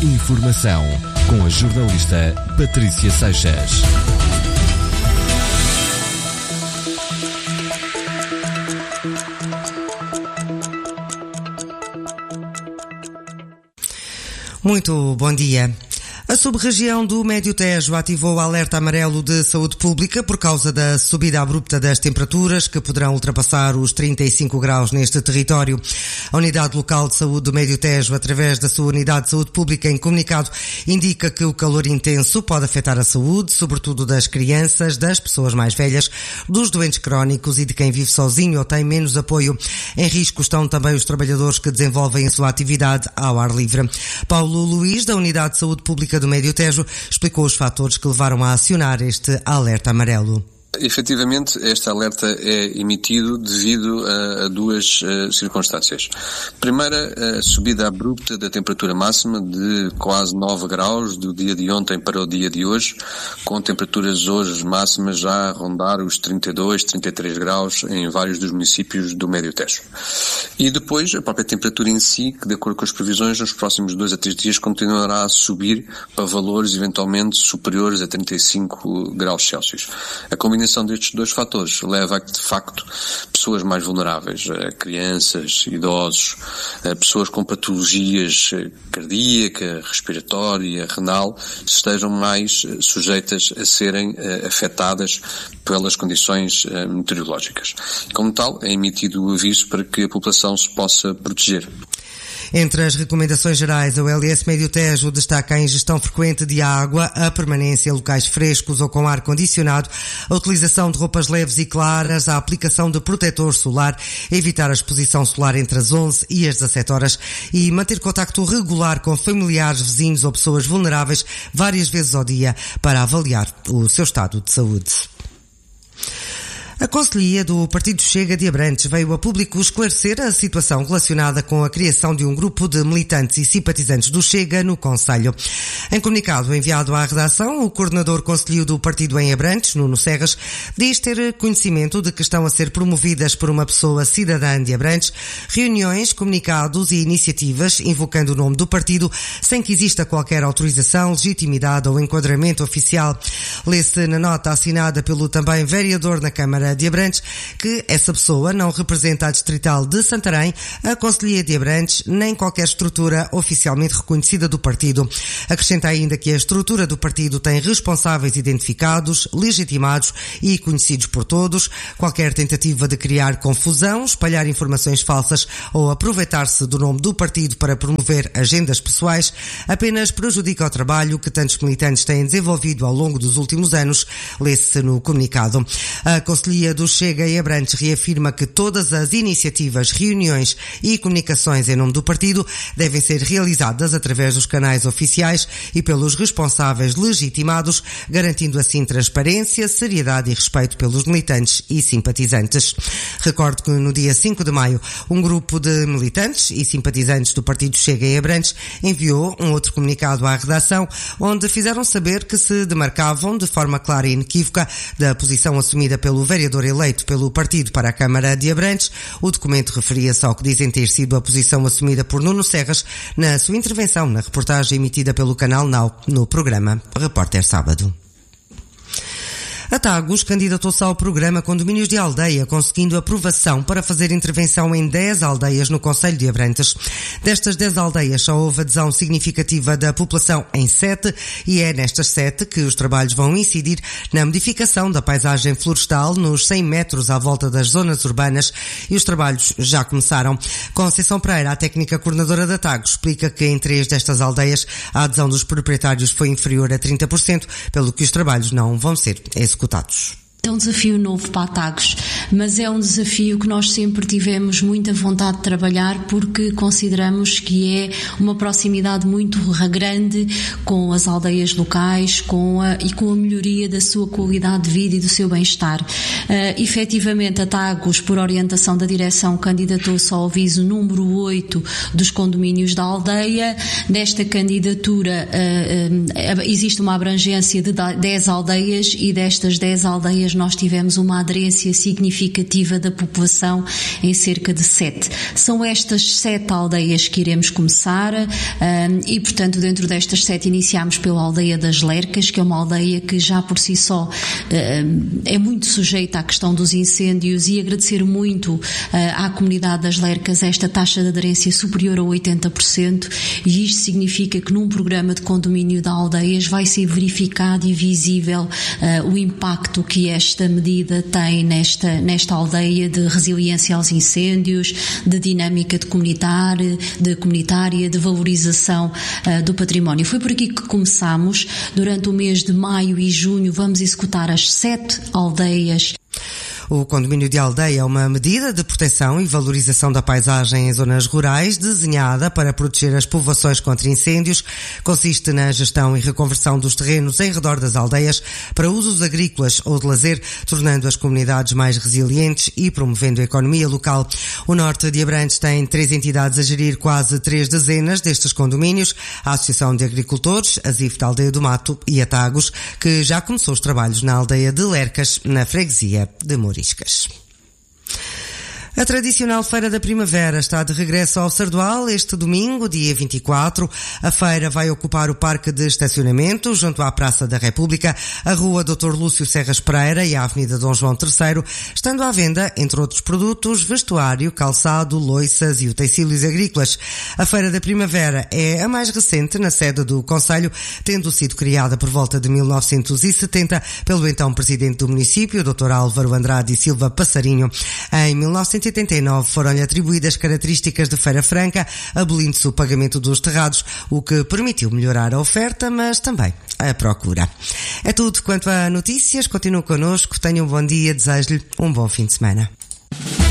Informação com a jornalista Patrícia Seixas. Muito bom dia. A sub-região do Médio Tejo ativou o alerta amarelo de saúde pública por causa da subida abrupta das temperaturas, que poderão ultrapassar os 35 graus neste território. A Unidade Local de Saúde do Médio Tejo, através da sua Unidade de Saúde Pública, em comunicado, indica que o calor intenso pode afetar a saúde, sobretudo das crianças, das pessoas mais velhas, dos doentes crónicos e de quem vive sozinho ou tem menos apoio. Em risco estão também os trabalhadores que desenvolvem a sua atividade ao ar livre. Paulo Luís, da Unidade de Saúde Pública do Médio Tejo, explicou os fatores que levaram a acionar este alerta amarelo. Efetivamente, este alerta é emitido devido a duas circunstâncias. Primeira, a subida abrupta da temperatura máxima de quase 9 graus do dia de ontem para o dia de hoje, com temperaturas hoje máximas já a rondar os 32, 33 graus em vários dos municípios do Médio Tejo. E depois, a própria temperatura em si, que de acordo com as previsões, nos próximos 2 a 3 dias continuará a subir para valores eventualmente superiores a 35 graus Celsius. A combinação destes dois fatores leva a que, de facto, pessoas mais vulneráveis, crianças, idosos, pessoas com patologias cardíaca, respiratória, renal, estejam mais sujeitas a serem afetadas pelas condições meteorológicas. Como tal, é emitido o aviso para que a população se possa proteger. Entre as recomendações gerais, o LS Médio Tejo destaca a ingestão frequente de água, a permanência em locais frescos ou com ar-condicionado, a utilização de roupas leves e claras, a aplicação de protetor solar, evitar a exposição solar entre as 11 e as 17 horas e manter contacto regular com familiares, vizinhos ou pessoas vulneráveis várias vezes ao dia para avaliar o seu estado de saúde. A Conselhia do Partido Chega de Abrantes veio a público esclarecer a situação relacionada com a criação de um grupo de militantes e simpatizantes do Chega no Conselho. Em comunicado enviado à redação, o coordenador concelhio do partido em Abrantes, Nuno Serras, diz ter conhecimento de que estão a ser promovidas por uma pessoa cidadã de Abrantes reuniões, comunicados e iniciativas invocando o nome do partido sem que exista qualquer autorização, legitimidade ou enquadramento oficial. Lê-se na nota assinada pelo também vereador na Câmara de Abrantes que essa pessoa não representa a distrital de Santarém, a Conselhia de Abrantes, nem qualquer estrutura oficialmente reconhecida do partido. Acrescenta ainda que a estrutura do partido tem responsáveis identificados, legitimados e conhecidos por todos. Qualquer tentativa de criar confusão, espalhar informações falsas ou aproveitar-se do nome do partido para promover agendas pessoais apenas prejudica o trabalho que tantos militantes têm desenvolvido ao longo dos últimos anos, lê-se no comunicado. A Conselhia do Chega em Abrantes reafirma que todas as iniciativas, reuniões e comunicações em nome do partido devem ser realizadas através dos canais oficiais e pelos responsáveis legitimados, garantindo assim transparência, seriedade e respeito pelos militantes e simpatizantes. Recordo que no dia 5 de maio, um grupo de militantes e simpatizantes do Partido Chega em Abrantes enviou um outro comunicado à redação, onde fizeram saber que se demarcavam de forma clara e inequívoca da posição assumida pelo vereador eleito pelo partido para a Câmara de Abrantes. O documento referia-se ao que dizem ter sido a posição assumida por Nuno Serras na sua intervenção na reportagem emitida pelo Canal Now no programa Repórter Sábado. A Tagus candidatou-se ao programa Condomínios de Aldeia, conseguindo aprovação para fazer intervenção em 10 aldeias no concelho de Abrantes. Destas 10 aldeias só houve adesão significativa da população em 7 e é nestas 7 que os trabalhos vão incidir na modificação da paisagem florestal nos 100 metros à volta das zonas urbanas e os trabalhos já começaram. Conceição Pereira, a técnica coordenadora da Tagus, explica que em 3 destas aldeias a adesão dos proprietários foi inferior a 30%, pelo que os trabalhos não vão ser executados. É um desafio novo para a Tagus, mas é um desafio que nós sempre tivemos muita vontade de trabalhar porque consideramos que é uma proximidade muito grande com as aldeias locais e com a melhoria da sua qualidade de vida e do seu bem-estar. Efetivamente, a Tagus, por orientação da direção, candidatou-se ao aviso número 8 dos condomínios da aldeia. Nesta candidatura existe uma abrangência de 10 aldeias e destas 10 aldeias aldeias nós tivemos uma aderência significativa da população em cerca de 7. São estas 7 aldeias que iremos começar e, portanto, dentro destas 7 iniciamos pela aldeia das Lercas, que é uma aldeia que já por si só é muito sujeita à questão dos incêndios, e agradecer muito à comunidade das Lercas esta taxa de aderência superior a 80%, e isto significa que num programa de condomínio de aldeias vai ser verificado e visível o impacto que esta medida tem nesta aldeia de resiliência aos incêndios, de dinâmica comunitária, de valorização do património. Foi por aqui que começámos. Durante o mês de maio e junho vamos executar as 7 aldeias. O condomínio de aldeia é uma medida de proteção e valorização da paisagem em zonas rurais, desenhada para proteger as povoações contra incêndios. Consiste na gestão e reconversão dos terrenos em redor das aldeias para usos agrícolas ou de lazer, tornando as comunidades mais resilientes e promovendo a economia local. O norte de Abrantes tem 3 entidades a gerir quase 3 dezenas destes condomínios: a Associação de Agricultores, a ZIF da Aldeia do Mato e a Tagus, que já começou os trabalhos na aldeia de Lercas, na freguesia de Moriscas. A tradicional Feira da Primavera está de regresso ao Sardual este domingo, dia 24. A feira vai ocupar o parque de estacionamento, junto à Praça da República, a Rua Dr. Lúcio Serras Pereira e a Avenida Dom João III, estando à venda, entre outros produtos, vestuário, calçado, loiças e utensílios agrícolas. A Feira da Primavera é a mais recente na sede do Concelho, tendo sido criada por volta de 1970 pelo então presidente do município, Dr. Álvaro Andrade e Silva Passarinho. Em 1989 foram-lhe atribuídas características de feira franca, abolindo-se o pagamento dos terrados, o que permitiu melhorar a oferta, mas também a procura. É tudo quanto a notícias. Continue connosco, tenha um bom dia, desejo-lhe um bom fim de semana.